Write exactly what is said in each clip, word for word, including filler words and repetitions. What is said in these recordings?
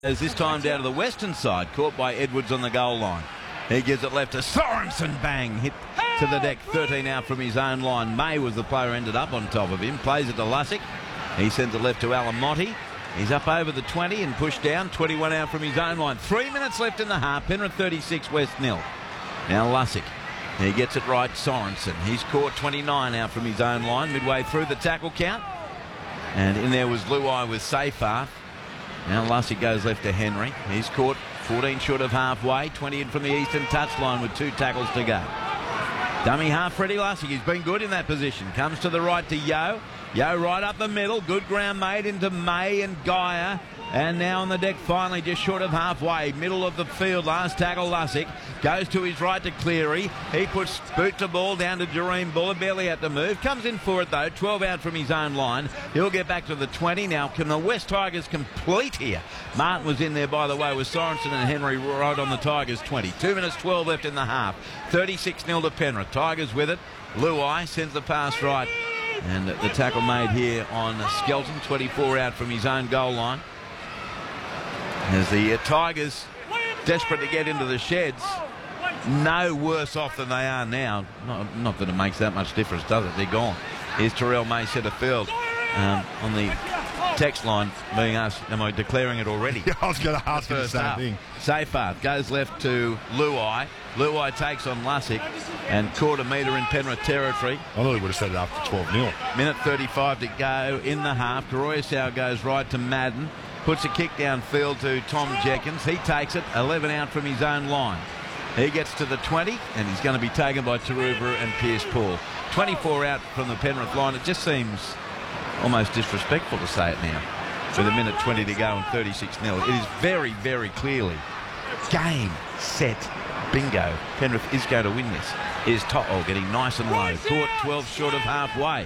As this time down to the western side, caught by Edwards on the goal line. He gives it left to Sorensen, bang, hit to the deck, thirteen out from his own line. May was the player ended up on top of him, plays it to Lussick. He sends it left to Alamotti. He's up over the twenty and pushed down, twenty-one out from his own line. Three minutes left in the half, Penrith thirty-six, West nil. Now Lussick, he gets it right, Sorensen. He's caught twenty-nine out from his own line, midway through the tackle count. And in there was Luai with Seyfarth. Now Lussick goes left to Henry. He's caught fourteen short of halfway, twenty in from the eastern touchline with two tackles to go. Dummy half, Freddie Lussick. He's been good in that position. Comes to the right to Yeo. Yeo right up the middle. Good ground made into May and Geyer. And now on the deck, finally just short of halfway. Middle of the field, last tackle Lussick. Goes to his right to Cleary. He puts boot to ball down to Jareem Buller. Barely had to move. Comes in for it though. twelve out from his own line. He'll get back to the twenty. Now can the West Tigers complete here? Martin was in there, by the way, with Sorensen and Henry right on the Tigers twenty. two minutes twelve left in the half. thirty-six nil to Penrith. Tigers with it. Luai sends the pass right. And the tackle made here on Skelton. twenty-four out from his own goal line. As the uh, Tigers, desperate to get into the sheds, no worse off than they are now. Not, not that it makes that much difference, does it? They're gone. Here's Terrell May centre field um, on the text line being asked, am I declaring it already? Yeah, I was going to ask you the same half. thing. Seyfarth goes left to Luai. Luai takes on Lussick and quarter metre in Penrith territory. I thought he would have set it after twelve nil. Minute thirty-five to go in the half. Karoyasau goes right to Madden. Puts a kick downfield to Tom Jenkins. He takes it, eleven out from his own line. He gets to the twenty, and he's going to be taken by Taruva and Pierce Paul. twenty-four out from the Penrith line. It just seems almost disrespectful to say it now. With a minute twenty to go and thirty-six nil. It is very, very clearly game, set, bingo. Penrith is going to win this. Here's To'o getting nice and low. Caught twelve short of halfway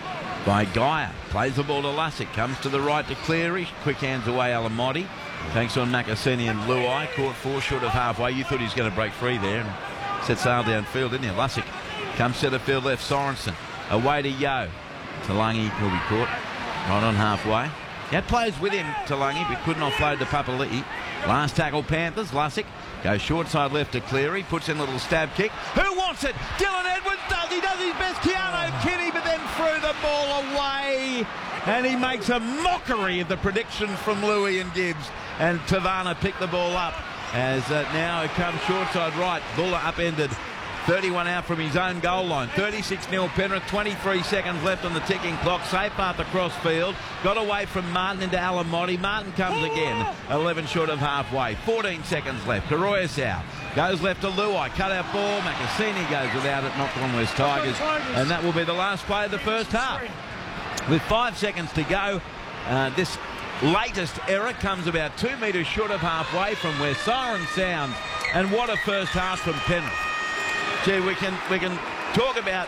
by Geyer. Plays the ball to Lussick. Comes to the right to Cleary. Quick hands away Alamotti. Takes on Makasini and Luai. Caught four short of halfway. You thought he was going to break free there and set sail downfield, didn't you? Lussick comes centre field left. Sorensen away to Yeo. Talangi will be caught right on halfway. He had players with him, Talangi, but couldn't offload to Papali'i. Last tackle Panthers. Lussick goes short side left to Cleary. Puts in a little stab kick. Who wants it? Dylan Edwards does. He does his best. Keano Kinney, but then threw the ball away. And he makes a mockery of the predictions from Louis and Gibbs. And Tavana picked the ball up as uh, now it comes short side right. Buller upended. thirty-one out from his own goal line. thirty-six nil Penrith. twenty-three seconds left on the ticking clock. Seyfarth across field. Got away from Martin into Alamotti. Martin comes again. eleven short of halfway. fourteen seconds left. Karoyasau goes left to Luai. Cut out ball. Makasini goes without it. Knocked on West Tigers. And that will be the last play of the first half. With five seconds to go, uh, this latest error comes about two metres short of halfway from where siren sounds. And what a first half from Penrith. Gee, we can we can talk about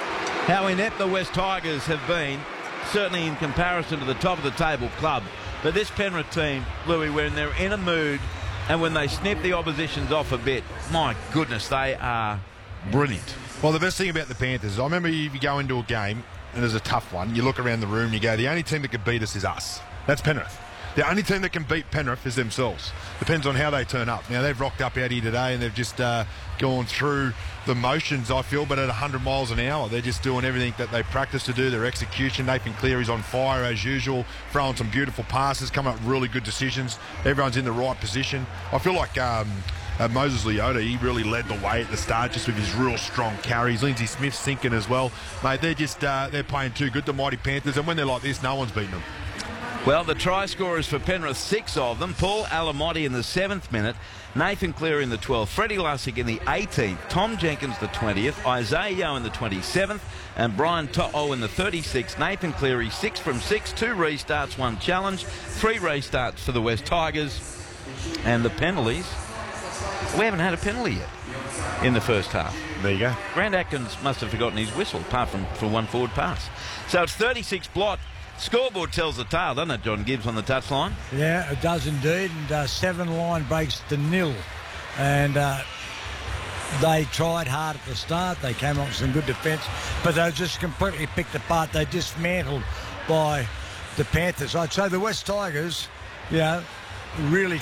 how inept the West Tigers have been, certainly in comparison to the top of the table club. But this Penrith team, Louis, when they're in a mood and when they snip the oppositions off a bit, my goodness, they are brilliant. Well, the best thing about the Panthers, I remember if you go into a game and there's a tough one, you look around the room and you go, the only team that can beat us is us. That's Penrith. The only team that can beat Penrith is themselves. Depends on how they turn up. Now, they've rocked up out here today and they've just uh, gone through the motions, I feel, but at one hundred miles an hour. They're just doing everything that they practice to do, their execution. Nathan Cleary's on fire as usual, throwing some beautiful passes, coming up with really good decisions. Everyone's in the right position. I feel like um, uh, Moses Leota, he really led the way at the start just with his real strong carries. Lindsay Smith's sinking as well. Mate, they're just uh, they're playing too good, the mighty Panthers, and when they're like this, no one's beating them. Well, the try scorers for Penrith, six of them. Paul Alamotti in the seventh minute, Nathan Cleary in the twelfth, Freddie Lussick in the eighteenth, Tom Jenkins the twentieth, Isaiah Yeo in the twenty-seventh, and Brian To'o in the thirty-sixth. Nathan Cleary, six from six, two restarts, one challenge, three restarts for the West Tigers. And the penalties, we haven't had a penalty yet in the first half. There you go. Grant Atkins must have forgotten his whistle, apart from for one forward pass. So it's thirty-six blot. Scoreboard tells the tale, doesn't it, John Gibbs on the touchline? Yeah, it does indeed. And uh, seven line breaks to nil. And uh, they tried hard at the start. They came up with some good defence, but they were just completely picked apart. They dismantled by the Panthers. I'd say the West Tigers, you know, really